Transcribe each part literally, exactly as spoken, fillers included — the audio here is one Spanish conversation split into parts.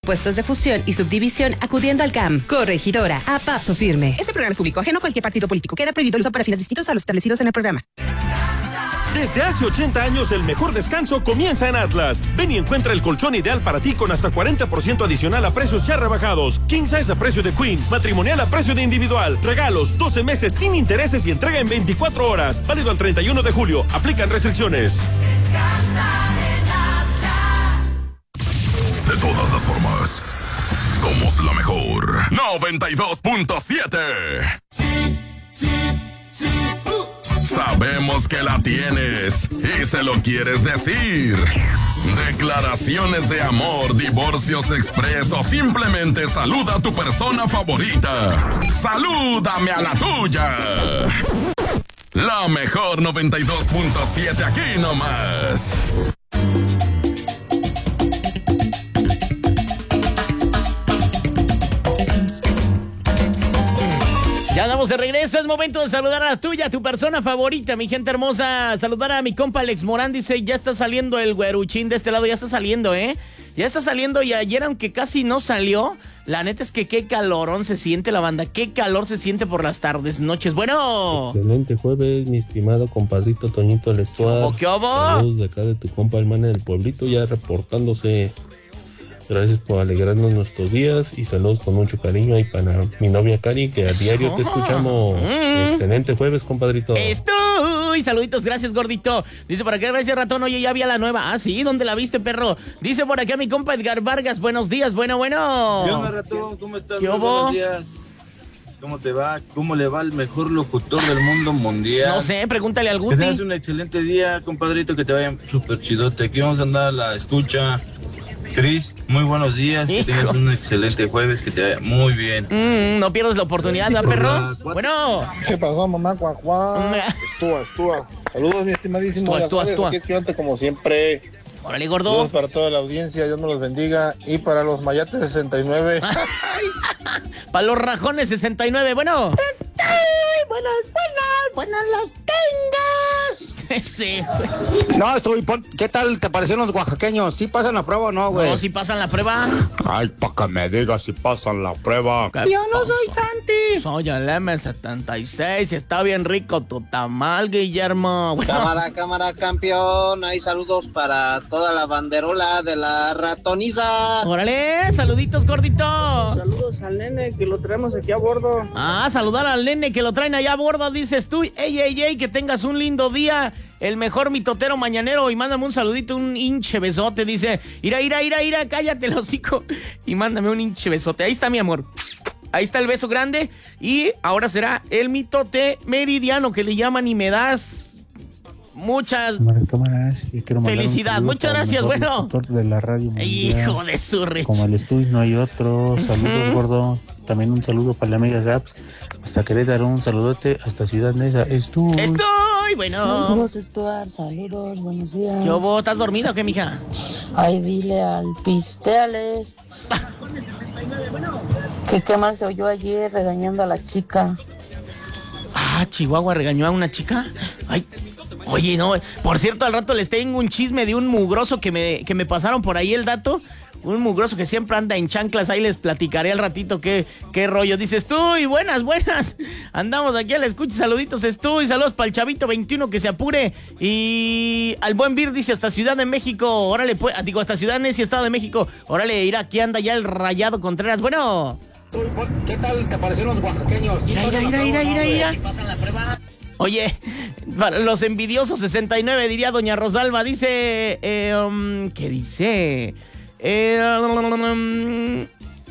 presupuestos de fusión y subdivisión acudiendo al C A M. Corregidora, a paso firme. Este programa es público, ajeno a cualquier partido político. Queda prohibido el uso para fines distintos a los establecidos en el programa. Desde hace ochenta años, el mejor descanso comienza en Atlas. Ven y encuentra el colchón ideal para ti con hasta cuarenta por ciento adicional a precios ya rebajados. King size a precio de Queen, matrimonial a precio de individual. Regalos, doce meses sin intereses y entrega en veinticuatro horas. Válido al treinta y uno de julio. Aplican restricciones. Descansa en Atlas. De todas las formas, somos la mejor. noventa y dos punto siete. Sí, sí, sí. Uh. Sabemos que la tienes y se lo quieres decir. Declaraciones de amor, divorcios express o simplemente saluda a tu persona favorita. Salúdame a la tuya. La mejor noventa y dos punto siete aquí nomás. Ya andamos de regreso, es momento de saludar a la tuya, a tu persona favorita, mi gente hermosa. Saludar a mi compa Alex Morán, dice, ya está saliendo el güeruchín de este lado, ya está saliendo, ¿eh? Ya está saliendo y ayer, aunque casi no salió, la neta es que qué calorón se siente la banda, qué calor se siente por las tardes, noches. Bueno. Excelente jueves, mi estimado compadrito Toñito Lestuar. ¿Qué hubo? Saludos de acá de tu compa el man del pueblito, ya reportándose. Gracias por alegrarnos nuestros días y saludos con mucho cariño ahí para mi novia Cari, que a diario te escuchamos. Mm. Excelente jueves, compadrito. Estoy, saluditos, gracias, gordito. Dice por acá, gracias, ratón, oye, ya vi a la nueva. Ah, sí, ¿dónde la viste, perro? Dice por acá mi compa Edgar Vargas, buenos días, bueno, bueno. ¿Qué onda, ratón? ¿Cómo estás? ¿Qué hubo? Buenos días. ¿Cómo te va? ¿Cómo le va al mejor locutor del mundo mundial? No sé, pregúntale al Guti. Que tengas un excelente día, compadrito, que te vaya súper chidote. Aquí vamos a andar a la escucha. Cris, muy buenos días, que tengas un excelente jueves, que te vaya muy bien. Mm, no pierdas la oportunidad, ¿verdad, perro? Bueno. ¿Qué pasó, mamá? Cuacuá. Estúa, estúa. Saludos, mi estimadísimo. Estúa, estúa, Aquí escribante como siempre. Órale, gordo. Saludos para toda la audiencia, Dios me los bendiga. Y para los Mayates sesenta y nueve. Para los rajones sesenta y nueve, bueno. Estoy, buenas, buenas, buenas las tengas. Sí. No, estoy, ¿qué tal te parecieron los oaxaqueños? ¿Sí pasan la prueba o no, güey? No, ¿sí pasan la prueba? Ay, pa' que me digas si pasan la prueba. Yo no soy Santi. Soy el eme setenta y seis y está bien rico tu tamal, Guillermo. Bueno. Cámara, cámara, campeón. Hay saludos para toda la banderola de la ratoniza. Órale, saluditos, gordito. Saludos al nene que lo traemos aquí a bordo. Ah, saludar al nene que lo traen allá a bordo, dices tú. Ey, ey, ey, que tengas un lindo día. El mejor mitotero mañanero. Y mándame un saludito, un hinche besote. Dice, ira, ira, ira, ira, cállate el hocico. Y mándame un hinche besote. Ahí está, mi amor. Ahí está el beso grande. Y ahora será el mitote meridiano que le llaman y me das muchas cámaras, y quiero felicidad. Muchas gracias, bueno. De la radio mundial, hijo de su rech. Como el estudio no hay otro. Saludos, uh-huh. Gordo. También un saludo para la amiga Gaps. Hasta Querétaro, un saludote. Hasta Ciudad Neza. Estoy. Estoy, bueno. Saludos, Stuart. Saludos, buenos días. ¿Qué hubo? ¿Estás dormido o qué, mija? Ay, dile al pisteale. que qué más se oyó ayer regañando a la chica. Ah, Chihuahua regañó a una chica. Ay. Oye, no, por cierto, al rato les tengo un chisme de un mugroso que me, que me pasaron por ahí el dato. Un mugroso que siempre anda en chanclas, ahí les platicaré al ratito qué, qué rollo. Dices tú, y buenas, buenas. Andamos aquí a la escucha, saluditos, tú, y saludos para el chavito veintiuno que se apure. Y al buen Vir dice hasta Ciudad de México, órale, pues, digo, hasta Ciudad Neza, Estado de México. Órale, irá, aquí anda ya el Rayado Contreras, bueno. ¿Qué tal te parecieron los oaxaqueños? Mira, mira, mira, mira, mira, mira. ¿Pasan la prueba? Oye, para los envidiosos sesenta y nueve, diría doña Rosalba, dice, eh, um, ¿qué dice? Eh, um,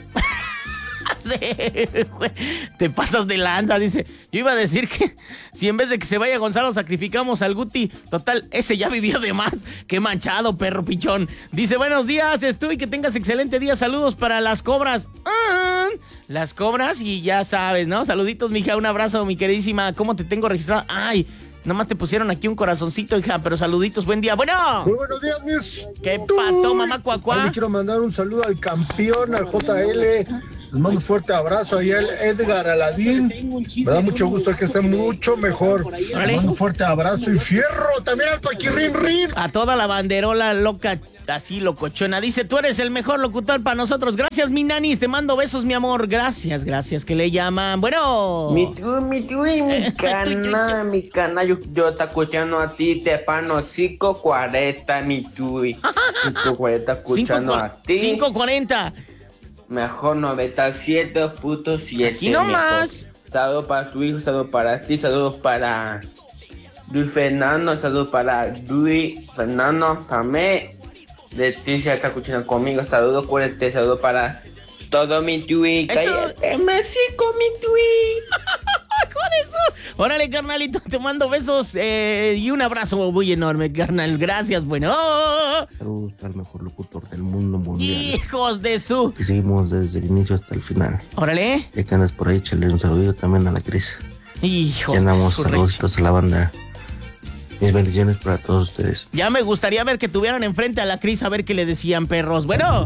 te pasas de lanza, dice. Yo iba a decir que si en vez de que se vaya Gonzalo sacrificamos al Guti, total, ese ya vivió de más. Qué manchado, perro pichón. Dice, buenos días, estoy, que tengas excelente día. Saludos para las cobras. Ah, las cobras y ya sabes, ¿no? Saluditos, mija, un abrazo, mi queridísima. ¿Cómo te tengo registrado? Ay, nomás te pusieron aquí un corazoncito, hija, pero saluditos, buen día. Bueno. Muy buenos días, mis. ¿Qué pato, mamá cuacuá? Le quiero mandar un saludo al campeón, al J L. Les mando un fuerte abrazo ahí al Edgar Aladín. Me da mucho gusto que esté mucho mejor. Les mando un fuerte abrazo y fierro también al Paquirrín Rin. A toda la banderola loca, así locochona. Dice, tú eres el mejor locutor para nosotros. Gracias, mi nanis. Te mando besos, mi amor. Gracias, gracias. Que le llaman. Bueno. Mi tu, mi tu, mi cana, mi cana. Yo, yo te escuchando a ti, te pano cinco cuarenta, mi tu. cinco cuarenta escuchando a ti. cinco cuarenta. Mejor noventa y siete punto siete. Aquí nomás. Saludos para tu hijo, saludos para ti, saludos para Luis Fernando, saludos para Luis Fernando también. Leticia está escuchando conmigo, saludos por este, saludos para todo mi tui. Cállate, México, mi tui. Con eso. Órale, carnalito, te mando besos eh, y un abrazo muy enorme, carnal. Gracias, bueno. Saludos al mejor locutor del mundo mundial. Hijos de su. Y seguimos desde el inicio hasta el final. Órale. Ya que andas por ahí, échale un saludito también a la Cris. Hijos ya andamos, de su saluditos a la banda. Mis bendiciones para todos ustedes. Ya me gustaría ver que tuvieran enfrente a la Cris a ver qué le decían, perros. Bueno.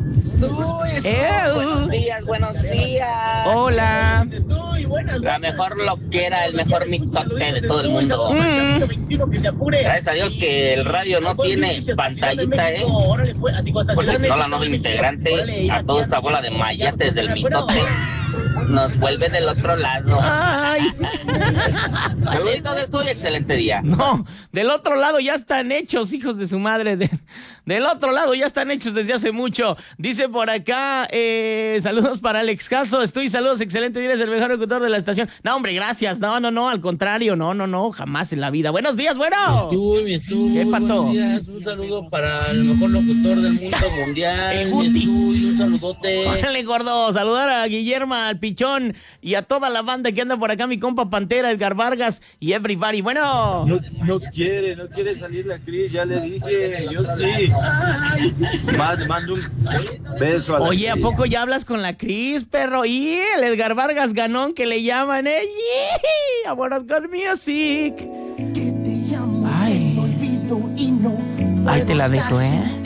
Buenos días, buenos días. Hola. La mejor loquera, el mejor mitote de todo el mundo. Mm. Gracias a Dios que el radio no tiene pantallita, ¿eh? Porque si no, la nueva integrante, a toda esta bola de mayates del mitote, nos vuelve del otro lado. Ay. Saluditos, estoy excelente día. No, del otro lado ya están hechos, hijos de su madre. De, del otro lado ya están hechos desde hace mucho. Dice por acá, eh, saludos para Alex Caso. Estoy, saludos, excelente día, eres el mejor locutor de la estación. No, hombre, gracias. No, no, no, al contrario, no, no, no, jamás en la vida. Buenos días, bueno. Estuy, estuy, ¿Qué pato? Buenos días, un saludo para el mejor locutor del mundo mundial. El Guti. Estuy, un saludote. Órale, gordo, saludar a Guillermo, al Pichón y a toda la banda que anda por acá, mi compa Pantera, Edgar Vargas y everybody. Bueno. No, no quiere, no quiere salir la Cris, ya le dije, yo sí. Más, mando un beso a la Oye, ¿a Cris. poco ya hablas con la Cris, perro? Y el Edgar Vargas ganón que le llaman, ¿eh? ¡Yee! Vámonos con music. Ay. Ahí te la dejo, ¿eh?